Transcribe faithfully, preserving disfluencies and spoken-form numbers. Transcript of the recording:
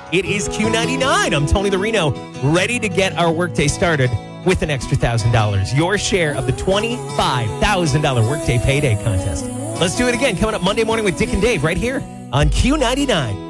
It is Q ninety-nine. I'm Tony the Reno, ready to get our workday started with an extra one thousand dollars. Your share of the twenty-five thousand dollars workday payday contest. Let's do it again. Coming up Monday morning with Dick and Dave right here on Q ninety-nine.